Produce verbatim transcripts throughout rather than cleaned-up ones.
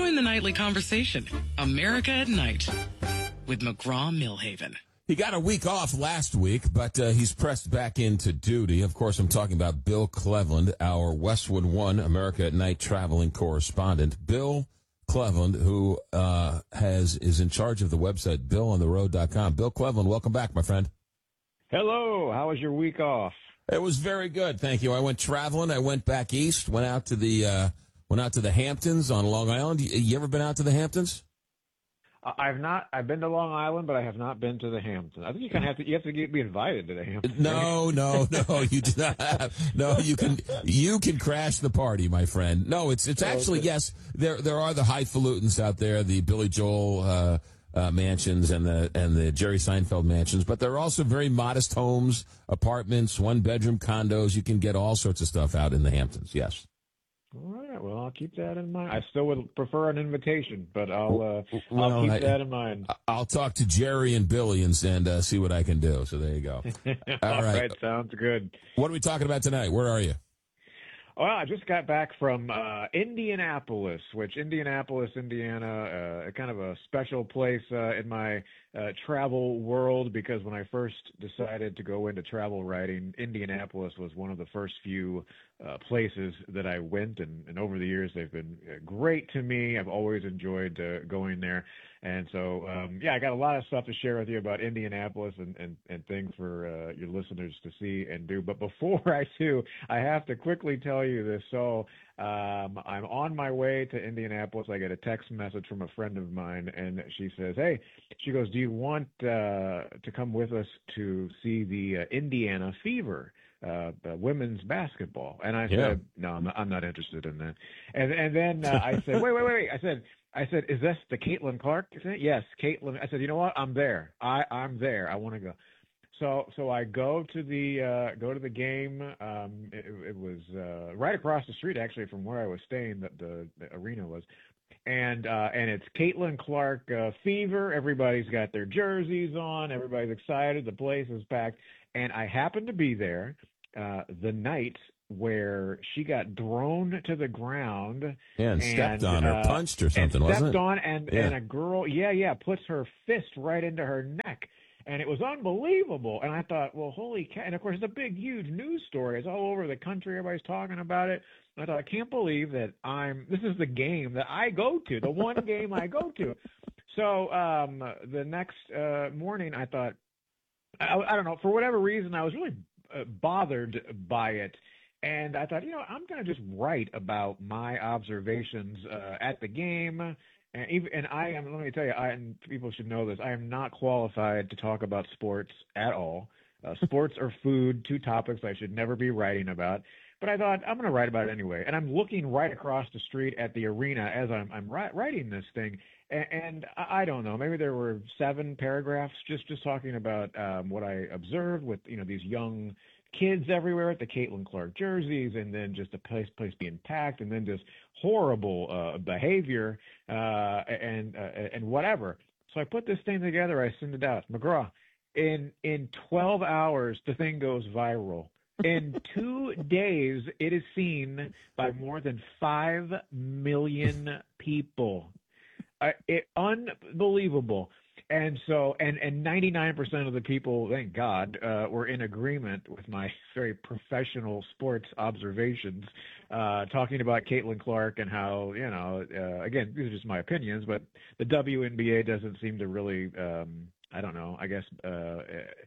Join the nightly conversation. America at Night with McGraw-Milhaven. He got a week off last week, but uh, he's pressed back into duty. Of course, I'm talking about Bill Cleveland, our Westwood One America at Night traveling correspondent. Bill Cleveland, who uh, has is in charge of the website bill on the road dot com. Bill Cleveland, welcome back, my friend. Hello. How was your week off? It was very good, thank you. I went traveling. I went back east. Went out to the uh, went out to the Hamptons on Long Island. You, you ever been out to the Hamptons? I've not. I've been to Long Island, but I have not been to the Hamptons. I think you kind of have to. You have to get, be invited to the Hamptons. No, no, no. You do not have. No, you can. You can crash the party, my friend. No, it's it's actually yes. There there are the highfalutins out there, the Billy Joel uh, uh, mansions and the and the Jerry Seinfeld mansions, but there are also very modest homes, apartments, one bedroom condos. You can get all sorts of stuff out in the Hamptons. Yes. All right. Well, I'll keep that in mind. I still would prefer an invitation, but I'll uh, well, I'll keep I, that in mind. I'll talk to Jerry and Billy and, and uh, see what I can do. So there you go. All, All right. right. Sounds good. What are we talking about tonight? Where are you? Well, I just got back from uh, Indianapolis, which Indianapolis, Indiana, uh, kind of a special place uh, in my uh, travel world, because when I first decided to go into travel writing, Indianapolis was one of the first few uh, places that I went, and, and over the years they've been great to me. I've always enjoyed uh, going there. And so, um, yeah, I got a lot of stuff to share with you about Indianapolis and, and, and things for uh, your listeners to see and do. But before I do, I have to quickly tell you this. So um, I'm on my way to Indianapolis. I get a text message from a friend of mine, and she says, hey, she goes, do you want uh, to come with us to see the uh, Indiana Fever? Uh, the women's basketball. And I said, yeah. no, I'm not, I'm not interested in that. And and then uh, I said, wait, wait, wait, wait. I said, I said, is this the Caitlin Clark thing? Yes, Caitlin. I said, you know what? I'm there. I, I'm there. I want to go. So so I go to the uh, go to the game. Um, it, it was uh, right across the street, actually, from where I was staying. That the, the arena was. And uh, and it's Caitlin Clark uh, Fever. Everybody's got their jerseys on. Everybody's excited. The place is packed. And I happened to be there uh, the night where she got thrown to the ground. Yeah, and, and stepped on uh, or punched or something, and wasn't stepped it? on, and, yeah. and a girl, yeah, yeah, puts her fist right into her neck. And it was unbelievable. And I thought, well, holy cow. And, of course, it's a big, huge news story. It's all over the country. Everybody's talking about it. And I thought, I can't believe that I'm – this is the game that I go to, the one game I go to. So um, the next uh, morning I thought, I, I don't know, for whatever reason, I was really uh, bothered by it. And I thought, you know, I'm going to just write about my observations uh, at the game. And, even, and I am, let me tell you, I, and people should know this, I am not qualified to talk about sports at all. Uh, sports or food, two topics I should never be writing about. But I thought, I'm going to write about it anyway. And I'm looking right across the street at the arena as I'm, I'm writing this thing. And, and I don't know, maybe there were seven paragraphs just, just talking about um, what I observed with, you know, these young kids everywhere at the Caitlin Clark jerseys, and then just the place, place being packed, and then just horrible uh, behavior uh, and uh, and whatever. So I put this thing together. I send it out. McGraw, in in twelve hours, the thing goes viral. In two days, it is seen by more than five million people. Uh, it, unbelievable. And so, and, and ninety-nine percent of the people, thank God, uh, were in agreement with my very professional sports observations, uh, talking about Caitlin Clark and how, you know, uh, again, these are just my opinions, but the W N B A doesn't seem to really, um, I don't know, I guess, uh,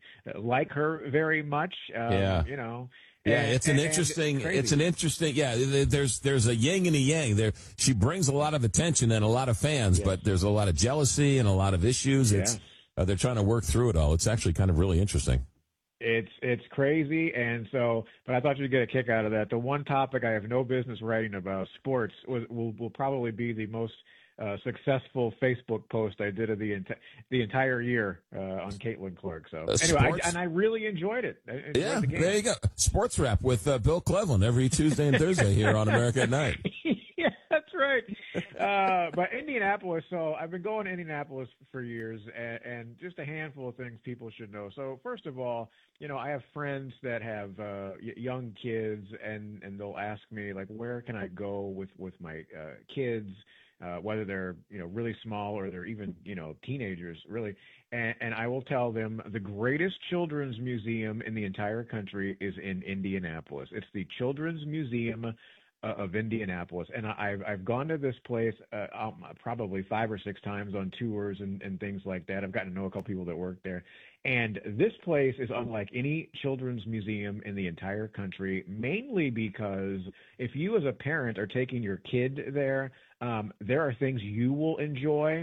like her very much, um, yeah. you know. Yeah, And, it's an and, interesting. And it's, it's an interesting. Yeah, there's there's a yin and a yang. There, she brings a lot of attention and a lot of fans, yes. but there's a lot of jealousy and a lot of issues. Yes. It's uh, they're trying to work through it all. It's actually kind of really interesting. It's it's crazy, and so, but I thought you'd get a kick out of that. The one topic I have no business writing about, sports, was, will will probably be the most uh, successful Facebook post I did of the enti- the entire year uh, on Caitlin Clark. So uh, anyway, I, and I really enjoyed it. I enjoyed yeah, the game. There you go. Sports Wrap with uh, Bill Cleveland every Tuesday and Thursday here on America at Night. Yeah, that's right. Uh, but Indianapolis, so I've been going to Indianapolis for years, and, and just a handful of things people should know. So first of all, you know, I have friends that have uh, y- young kids, and, and they'll ask me, like, where can I go with, with my uh, kids uh, whether they're you know really small or they're even you know teenagers, really. And, and I will tell them the greatest children's museum in the entire country is in Indianapolis. It's the Children's Museum uh, of Indianapolis, and I, I've I've gone to this place uh, um, probably five or six times on tours and, and things like that. I've gotten to know a couple people that work there, and this place is unlike any children's museum in the entire country, mainly because if you as a parent are taking your kid there, um, there are things you will enjoy.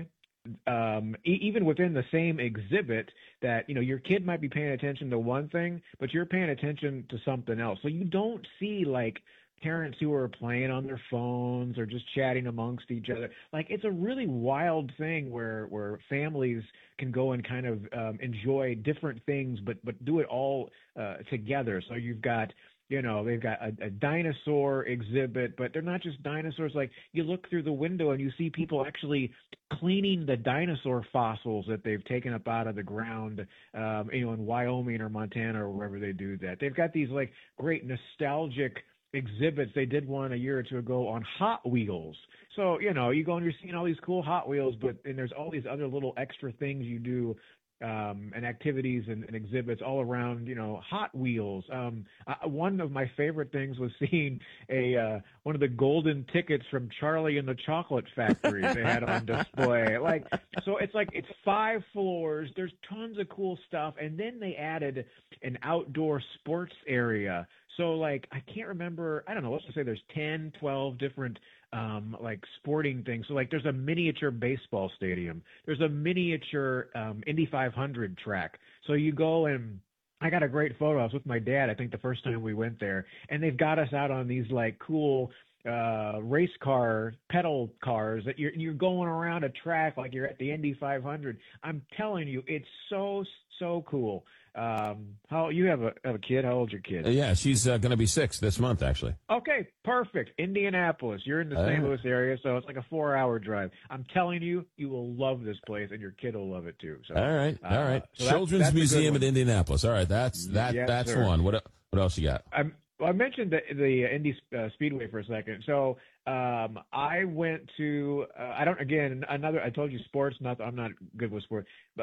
Um, e- even within the same exhibit, that you know your kid might be paying attention to one thing, but you're paying attention to something else. So you don't see like parents who are playing on their phones or just chatting amongst each other. Like it's a really wild thing where where families can go and kind of um, enjoy different things, but but do it all uh, together. So you've got you know, they've got a, a dinosaur exhibit, but they're not just dinosaurs. Like you look through the window and you see people actually cleaning the dinosaur fossils that they've taken up out of the ground, um, you know, in Wyoming or Montana or wherever they do that. They've got these like great nostalgic exhibits. They did one a year or two ago on Hot Wheels. So, you know, you go and you're seeing all these cool Hot Wheels, but and there's all these other little extra things you do um, and activities and, and exhibits all around, you know, Hot Wheels. Um, uh, one of my favorite things was seeing a uh, one of the golden tickets from Charlie and the Chocolate Factory they had on display. Like, so it's like it's five floors. There's tons of cool stuff, and then they added an outdoor sports area. So like I can't remember. I don't know. Let's just say there's ten, twelve different um like sporting things. So like there's a miniature baseball stadium, there's a miniature um Indy five hundred track. So you go and I got a great photo. I was with my dad, I think the first time we went there, and they've got us out on these like cool uh race car pedal cars that you're you're going around a track like you're at the Indy five hundred. I'm telling you, it's so so cool. Um, how you have a, have a kid? How old's your kid? Uh, yeah, she's uh, going to be six this month, actually. Okay, perfect. Indianapolis. You're in the Saint Uh, Louis area, so it's like a four-hour drive. I'm telling you, you will love this place, and your kid will love it too. So, all right, uh, all right. so that's, Children's that's Museum in Indianapolis. All right, that's that. Yes, that's sir. one. What el- what else you got? I'm, well, I mentioned the, the Indy uh, Speedway for a second. So um, I went to uh, I don't again another I told you sports. Not I'm not good with sports. Uh,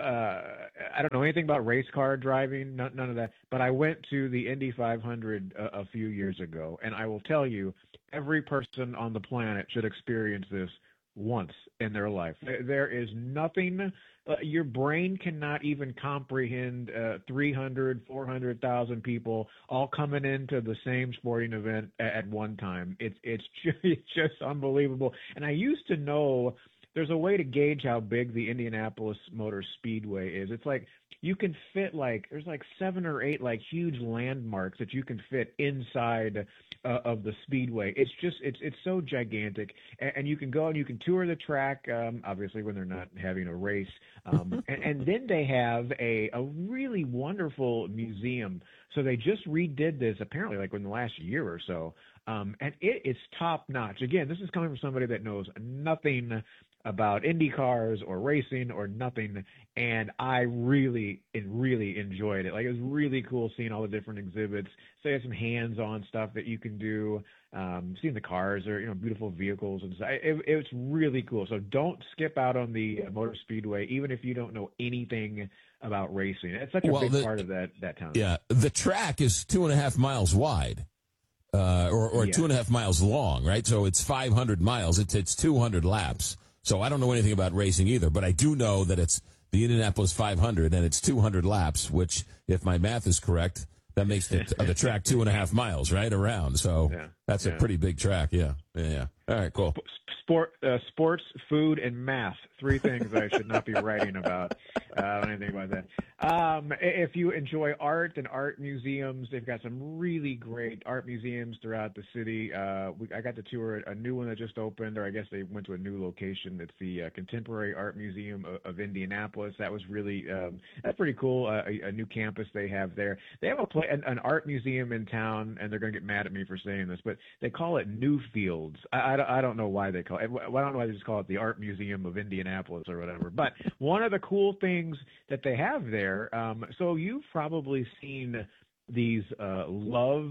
I don't know anything about race car driving. None, none of that. But I went to the Indy five hundred a, a few years ago, and I will tell you, every person on the planet should experience this once in their life. There is nothing. Uh, your brain cannot even comprehend uh, three hundred, four hundred thousand people all coming into the same sporting event at, at one time. It's it's just, it's just unbelievable. And I used to know there's a way to gauge how big the Indianapolis Motor Speedway is. It's like you can fit like there's like seven or eight like huge landmarks that you can fit inside uh, of the speedway. It's just it's it's so gigantic, and, and you can go and you can tour the track. Um, obviously, when they're not having a race, um, and, and then they have a a really wonderful museum. So they just redid this apparently like in the last year or so, um, and it is top notch. Again, this is coming from somebody that knows nothing about Indy cars or racing or nothing, and I really, really enjoyed it. Like, it was really cool seeing all the different exhibits. So you have some hands-on stuff that you can do, um, seeing the cars or, you know, beautiful vehicles and stuff. It, it was really cool. So don't skip out on the Motor Speedway, even if you don't know anything about racing. It's such a Well, big the, part of that, that town. Yeah, the track is two and a half miles wide. Uh, or or Yeah. two and a half miles long, right? So it's five hundred miles. It's it's two hundred laps. So I don't know anything about racing either, but I do know that it's the Indianapolis five hundred, and it's two hundred laps, which, if my math is correct, that makes the, uh, the track two and a half miles, right, around. So Yeah. that's Yeah. a pretty big track, yeah. Yeah, yeah. All right, cool. Sport, uh, sports, food, and math. Three things I should not be writing about. Uh, I don't know anything about that. Um, if you enjoy art and art museums, they've got some really great art museums throughout the city. Uh, we, I got to tour a new one that just opened, or I guess they went to a new location. It's the uh, Contemporary Art Museum of, of Indianapolis. That was really um, that's pretty cool. Uh, a, a new campus they have there. They have a play, an, an art museum in town, and they're going to get mad at me for saying this, but they call it Newfields. I, I, I don't know why they call it. I don't know why they just call it the Art Museum of Indianapolis or whatever. But one of the cool things that they have there, um, so you've probably seen these uh, love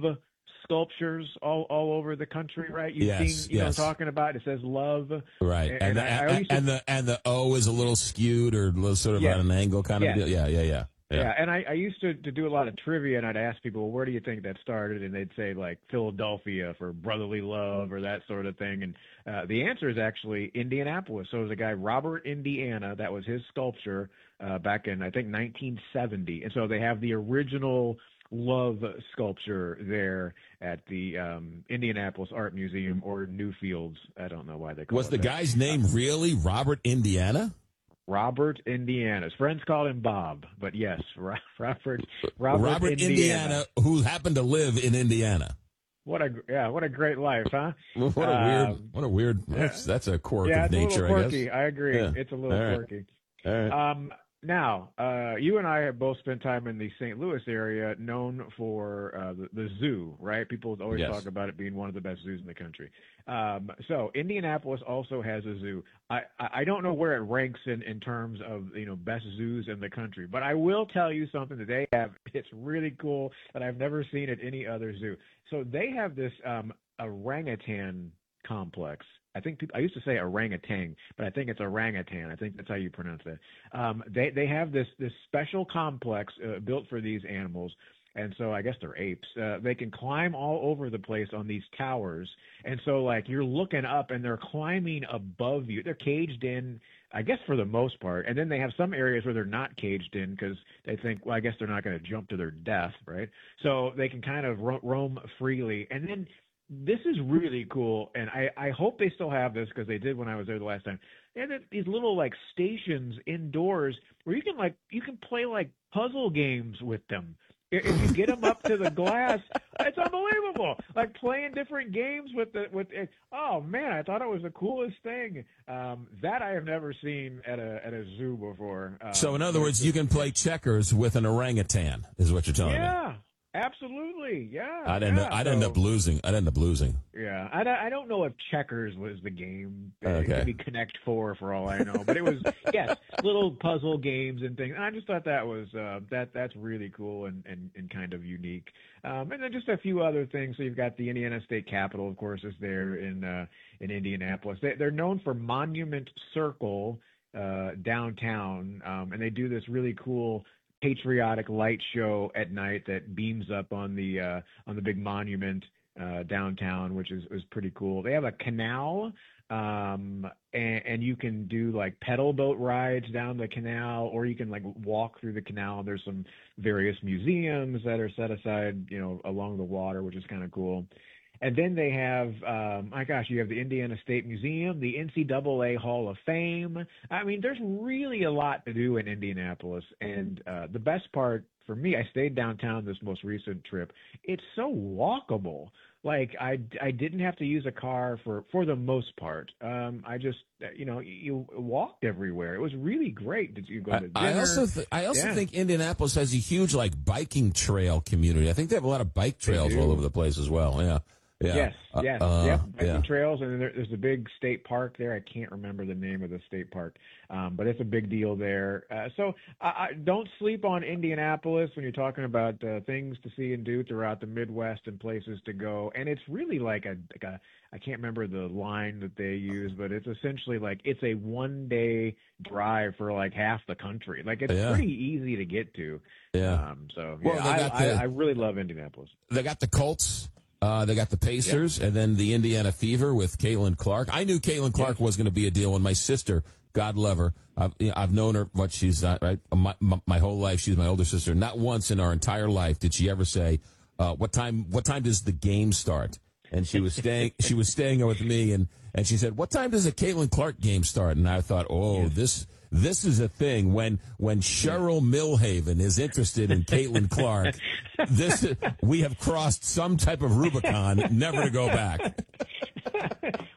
sculptures all, all over the country, right? You've Yes, seen, you yes. know, talking about it says love. Right, and And, the, I, I and, used to, and the and the O is a little skewed or a little sort of Yes. at an angle kind Yes. of deal. Yeah, yeah, yeah. yeah, and I, I used to, to do a lot of trivia, and I'd ask people, well, where do you think that started? And they'd say, like, Philadelphia for brotherly love or that sort of thing. And uh, the answer is actually Indianapolis. So it was a guy, Robert Indiana, that was his sculpture uh, back in, I think, nineteen seventy. And so they have the original love sculpture there at the um, Indianapolis Art Museum, or Newfields. I don't know why they call Was it the that. guy's name really Robert Indiana? Robert Indiana. His friends called him Bob, but yes, Ro- Robert Robert, Robert Indiana. Indiana, who happened to live in Indiana. What a yeah, what a great life, huh? What a Um, weird, what a weird. That's, that's a quirk Yeah, of it's nature, a little I quirky. guess. I agree. Yeah. It's a little All right. quirky. All right. Um, now, uh, you and I have both spent time in the Saint Louis area, known for uh, the, the zoo, right? People always Yes. talk about it being one of the best zoos in the country. Um, so Indianapolis also has a zoo. I, I I don't know where it ranks in, in terms of, you know, best zoos in the country, but I will tell you something that they have. It's really cool that I've never seen at any other zoo. So they have this um, orangutan complex. I think people, I used to say orangutan, but I think it's orangutan. I think that's how you pronounce it. Um, they they have this this special complex uh, built for these animals, and so I guess they're apes. Uh, they can climb all over the place on these towers, and so like you're looking up and they're climbing above you. They're caged in, I guess, for the most part, and then they have some areas where they're not caged in because they think, well, I guess they're not going to jump to their death, right? So they can kind of ro- roam freely, and then. This is really cool, and I, I hope they still have this because they did when I was there the last time. They had these little like stations indoors where you can like you can play like puzzle games with them. If if you get them up to the glass, it's unbelievable. Like playing different games with the with it. Oh man, I thought it was the coolest thing. Um, that I have never seen at a at a zoo before. Um, So, in other words, you can play checkers with an orangutan, is what you're telling me. yeah. Absolutely, yeah. I'd end, yeah. up, I'd so, end up losing. I'd end up losing. Yeah, I, don't- I don't know if checkers was the game. It Okay. could be Connect Four for all I know, but it was yes, little puzzle games and things. And I just thought that was uh, that that's really cool and, and, and kind of unique. Um, and then just a few other things. So you've got the Indiana State Capitol, of course, is there in uh, in Indianapolis. They, they're known for Monument Circle uh, downtown, um, and they do this really cool patriotic light show at night that beams up on the uh, on the big monument uh, downtown, which is, is pretty cool. They have a canal, um, and, and you can do like pedal boat rides down the canal, or you can like walk through the canal. There's some various museums that are set aside, you know, along the water, which is kind of cool. And then they have, um, my gosh, you have the Indiana State Museum, the N C double A Hall of Fame. I mean, there's really a lot to do in Indianapolis. And uh, the best part for me, I stayed downtown this most recent trip. It's so walkable. Like I, I didn't have to use a car for, for the most part. Um, I just, you know, you walked everywhere. It was really great. Did you go to dinner? I also, th- I also Yeah. think Indianapolis has a huge like biking trail community. I think they have a lot of bike trails do. all over the place as well. Yeah. Yeah. Yes, Uh, yes, uh, yep. Biking yeah. trails, and then there, there's a big state park there. I can't remember the name of the state park, um, but it's a big deal there. Uh, so I, I, don't sleep on Indianapolis when you're talking about uh, things to see and do throughout the Midwest and places to go. And it's really like a, like a I can't remember the line that they use, but it's essentially like it's a one day drive for like half the country. Like it's Yeah. pretty easy to get to. Yeah. Um, so Well, yeah, they I, got the- I, I really love Indianapolis. They got the Colts. Uh, they got the Pacers, and then the Indiana Fever with Caitlin Clark. I knew Caitlin Clark was going to be a deal when my sister, God love her, I've, you know, I've known her, what she's not, right, my, my, my whole life. She's my older sister. Not once in our entire life did she ever say, uh, what time, what time does the game start? And she was staying, she was staying with me, and, and she said, what time does a Caitlin Clark game start? And I thought, oh, this, this is a thing. When, when Cheryl Milhaven is interested in Caitlin Clark, this, we have crossed some type of Rubicon, never to go back.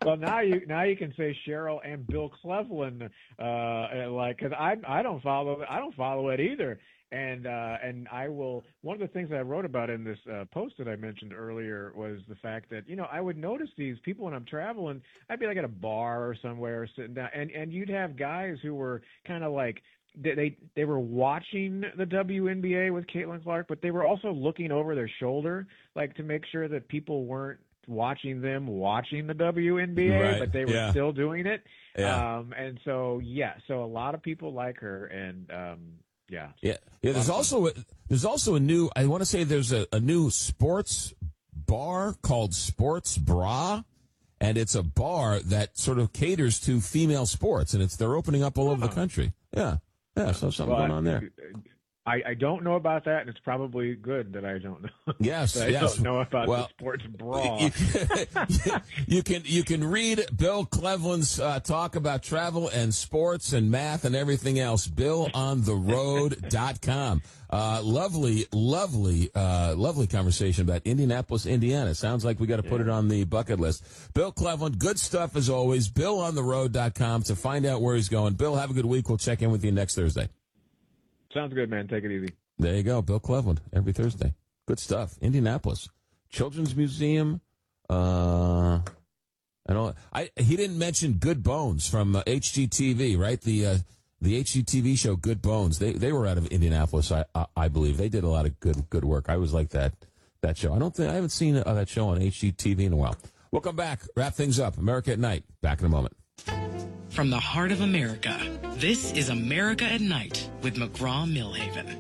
Well, now you now you can say Cheryl and Bill Cleveland, uh, like because I I don't follow I don't follow it either, and uh, and I will. One of the things that I wrote about in this uh, post that I mentioned earlier was the fact that you know I would notice these people when I'm traveling. I'd be like at a bar or somewhere sitting down, and and you'd have guys who were kind of like. They, they they were watching the W N B A with Caitlin Clark, but they were also looking over their shoulder, like to make sure that people weren't watching them watching the W N B A, right. but they were yeah. still doing it. Yeah. Um, and so yeah, so a lot of people like her, and um, yeah, yeah, yeah. There's also a, there's also a new. I want to say there's a, a new sports bar called Sports Bra. And it's a bar that sort of caters to female sports, and it's they're opening up all over the country. Yeah. Yeah, so something well, going on there. I, I don't know about that, and it's probably good that I don't know. Yes, I yes. don't know about well, the sports bra. You, you can you can read Bill Cleveland's uh, talk about travel and sports and math and everything else. bill on the road dot com. Uh, lovely, lovely, uh, lovely conversation about Indianapolis, Indiana. Sounds like we got to put yeah. it on the bucket list. Bill Cleveland, good stuff as always. bill on the road dot com to find out where he's going. Bill, have a good week. We'll check in with you next Thursday. Sounds good, man. Take it easy. There you go. Bill Cleveland, every Thursday. Good stuff. Indianapolis. Children's Museum. Uh, I don't, I, he didn't mention Good Bones from uh, H G T V, right? The uh, the H G T V show Good Bones. They they were out of Indianapolis, I, I I believe. They did a lot of good good work. I always liked that that show. I don't think I haven't seen uh, that show on H G T V in a while. We'll come back. Wrap things up. America at Night. Back in a moment. From the heart of America, this is America at Night with McGraw-Millhaven.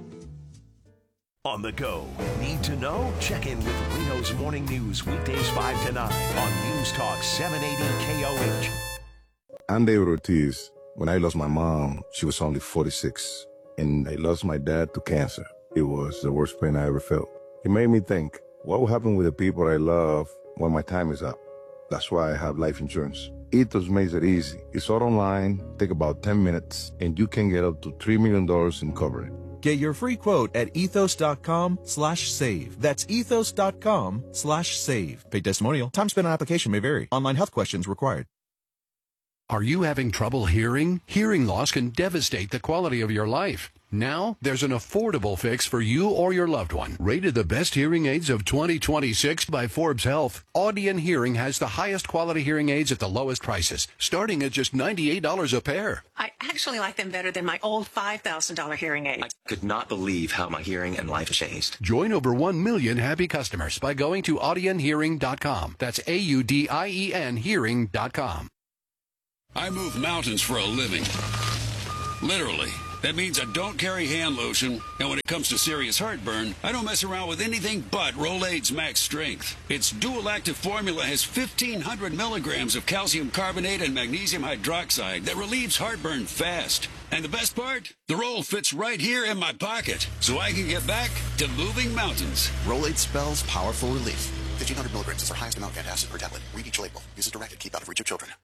On the go. Need to know? Check in with Reno's Morning News weekdays five to nine on News Talk seven eighty K O H. I'm David Ortiz. When I lost my mom, she was only forty-six. And I lost my dad to cancer. It was the worst pain I ever felt. It made me think, what will happen with the people I love when my time is up? That's why I have life insurance. Ethos makes it easy. It's all online, take about ten minutes, and you can get up to three million dollars in coverage. Get your free quote at ethos.com slash save. That's ethos.com slash save. Paid testimonial. Time spent on application may vary. Online health questions required. Are you having trouble hearing? Hearing loss can devastate the quality of your life. Now, there's an affordable fix for you or your loved one. Rated the best hearing aids of twenty twenty-six by Forbes Health, Audion Hearing has the highest quality hearing aids at the lowest prices, starting at just ninety-eight dollars a pair. I actually like them better than my old five thousand dollars hearing aid. I could not believe how my hearing and life has changed. Join over one million happy customers by going to audion hearing dot com. That's A U D I E N hearing dot com. I move mountains for a living. Literally. That means I don't carry hand lotion, and when it comes to serious heartburn, I don't mess around with anything but Rolaids Max Strength. Its dual-active formula has fifteen hundred milligrams of calcium carbonate and magnesium hydroxide that relieves heartburn fast. And the best part? The roll fits right here in my pocket, so I can get back to moving mountains. Rolaids spells powerful relief. fifteen hundred milligrams is our highest amount of antacid per tablet. Read each label. Use as directed. Keep out of reach of children.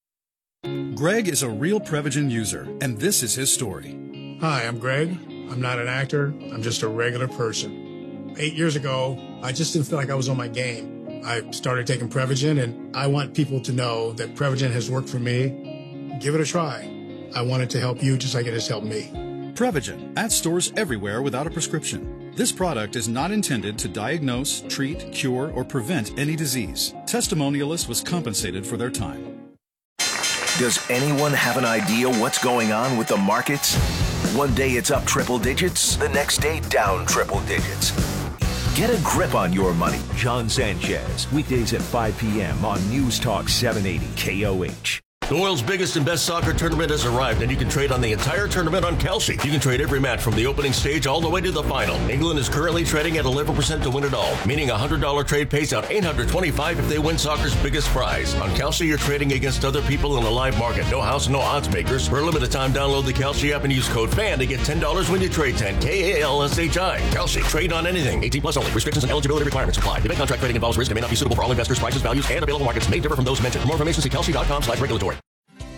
Greg is a real Prevagen user, and this is his story. Hi, I'm Greg. I'm not an actor. I'm just a regular person. Eight years ago, I just didn't feel like I was on my game. I started taking Prevagen, and I want people to know that Prevagen has worked for me. Give it a try. I want it to help you just like it has helped me. Prevagen, at stores everywhere without a prescription. This product is not intended to diagnose, treat, cure, or prevent any disease. Testimonialist was compensated for their time. Does anyone have an idea what's going on with the markets? One day it's up triple digits, the next day down triple digits. Get a grip on your money. John Sanchez, weekdays at five p.m. on News Talk seven eighty K O H. The world's biggest and best soccer tournament has arrived, and you can trade on the entire tournament on Kalshi. You can trade every match from the opening stage all the way to the final. England is currently trading at eleven percent to win it all, meaning a one hundred dollars trade pays out eight hundred twenty-five dollars if they win soccer's biggest prize. On Kalshi, you're trading against other people in the live market. No house, no odds makers. For a limited time, download the Kalshi app and use code FAN to get ten dollars when you trade ten. K A L S H I. Kalshi. Trade on anything. eighteen plus only. Restrictions and eligibility requirements apply. Debit contract trading involves risk and may not be suitable for all investors. Prices, values, and available markets may differ from those mentioned. For more information, see Kalshi dot com slash regulatory.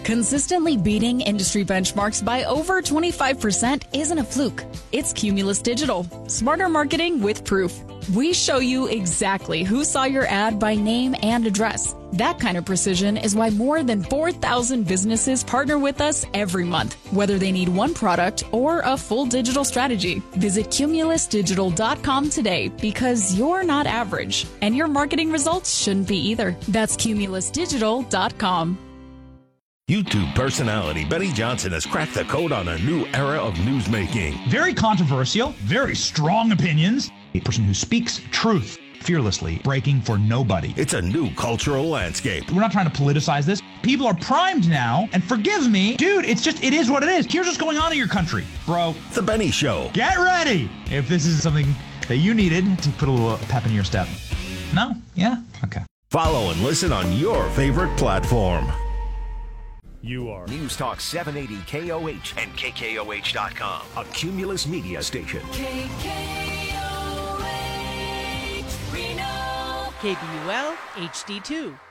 Consistently beating industry benchmarks by over twenty-five percent isn't a fluke. It's Cumulus Digital. Smarter marketing with proof. We show you exactly who saw your ad by name and address. That kind of precision is why more than four thousand businesses partner with us every month, whether they need one product or a full digital strategy. Visit cumulus digital dot com today because you're not average, and your marketing results shouldn't be either. That's cumulus digital dot com. YouTube personality Benny Johnson has cracked the code on a new era of newsmaking. Very controversial, very strong opinions. A person who speaks truth fearlessly, breaking for nobody. It's a new cultural landscape. We're not trying to politicize this. People are primed now, and forgive me, dude, it's just, it is what it is. Here's what's going on in your country, bro. The Benny Show. Get ready if this is something that you needed to put a little pep in your step. No? Yeah? Okay. Follow and listen on your favorite platform. You are News Talk seven eighty K O H and K K O H dot com, a Cumulus media station. K K O H Reno. K B U L H D two.